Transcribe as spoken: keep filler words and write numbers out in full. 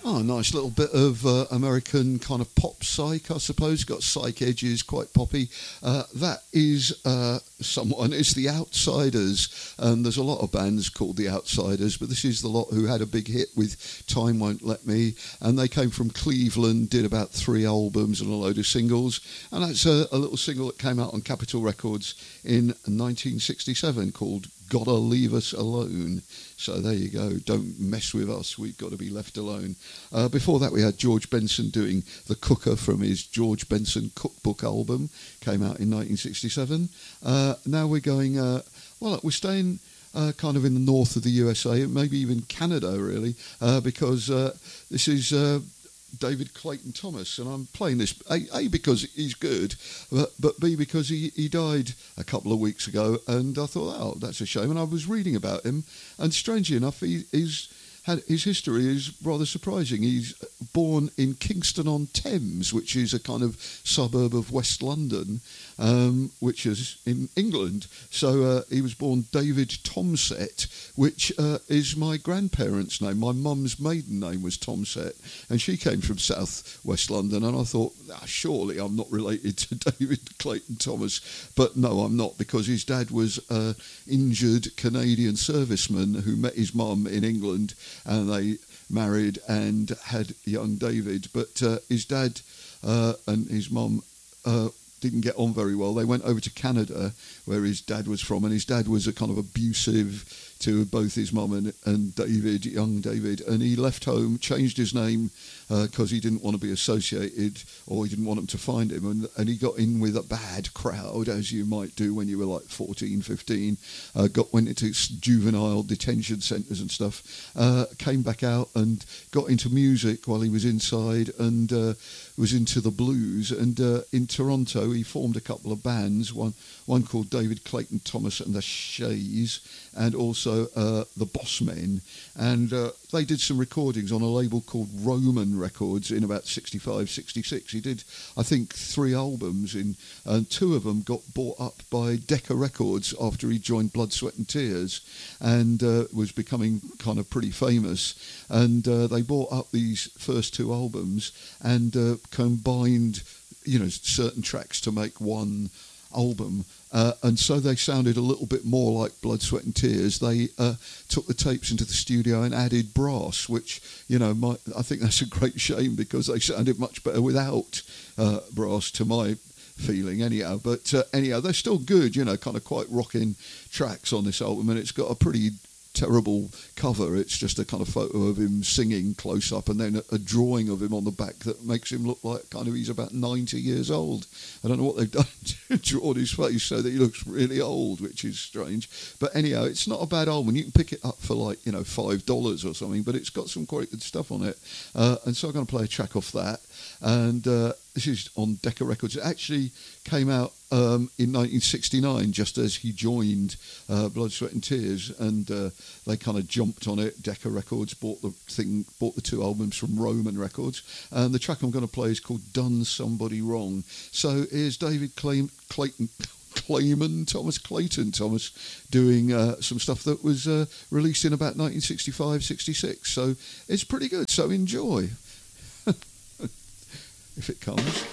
Oh, a nice little bit of uh, American kind of pop psych, I suppose. Got psych edges, quite poppy. Uh, that is uh, someone, it's the Outsiders. And there's a lot of bands called the Outsiders, but this is the lot who had a big hit with Time Won't Let Me. And they came from Cleveland, did about three albums and a load of singles. And that's a, a little single that came out on Capitol Records in nineteen sixty-seven called Gotta Leave Us Alone. So there you go. Don't mess with us. We've got to be left alone. Uh, before that, we had George Benson doing The Cooker from his George Benson Cookbook album. Came out in nineteen sixty-seven. Uh, now we're going, uh, well, we're staying uh, kind of in the north of the U S A, maybe even Canada, really, uh, because uh, this is... Uh, David Clayton Thomas, and I'm playing this A, A because he's good, but, but B because he, he died a couple of weeks ago, and I thought, oh, that's a shame. And I was reading about him, and strangely enough, he, he's had his history is rather surprising. He's born in Kingston on Thames, which is a kind of suburb of West London, um, which is in England. So uh, he was born David Tomset, which uh, is my grandparents' name. My mum's maiden name was Tomset, and she came from South West London. And I thought, ah, surely I'm not related to David Clayton Thomas. But no, I'm not, because his dad was an injured Canadian serviceman who met his mum in England, and they married and had young David. But uh, his dad uh, and his mum uh, didn't get on very well. They went over to Canada, where his dad was from, and his dad was a kind of abusive to both his mum and, and David, young David, and he left home, changed his name because uh, he didn't want to be associated, or he didn't want them to find him, and, and he got in with a bad crowd, as you might do when you were like fourteen, fifteen, uh, got went into juvenile detention centres and stuff, uh, came back out and got into music while he was inside, and uh, was into the blues, and uh, in Toronto he formed a couple of bands, one one called David Clayton Thomas and the Shays, and also uh, the Bossmen, and uh, they did some recordings on a label called Roman Records in about sixty-five, sixty-six. He did, I think, three albums, in, and two of them got bought up by Decca Records after he joined Blood, Sweat and Tears, and uh, was becoming kind of pretty famous, and uh, they bought up these first two albums and uh, combined, you know, certain tracks to make one album, uh, and so they sounded a little bit more like Blood, Sweat and Tears. They uh, took the tapes into the studio and added brass, which, you know, my, I think that's a great shame, because they sounded much better without uh, brass, to my feeling anyhow. But uh, anyhow, they're still good, you know, kind of quite rocking tracks on this album, and it's got a pretty terrible cover. It's just a kind of photo of him singing close up, and then a, a drawing of him on the back that makes him look like kind of he's about ninety years old. I don't know what they've done to draw his face so that he looks really old, which is strange. But anyhow, it's not a bad album. You can pick it up for like, you know, five dollars or something, but it's got some quite good stuff on it. Uh, and so I'm going to play a track off that. And uh, this is on Decca Records. It actually came out um, in nineteen sixty-nine, just as he joined uh, Blood, Sweat and Tears, and uh, they kind of jumped on it. Decca Records bought the thing, bought the two albums from Roman Records, and the track I'm going to play is called "Done Somebody Wrong." So here's David Clay- Clayton. Clayman Thomas, Clayton Thomas, doing uh, some stuff that was uh, released in about nineteen sixty-five, sixty-six. So it's pretty good. So enjoy. If it comes.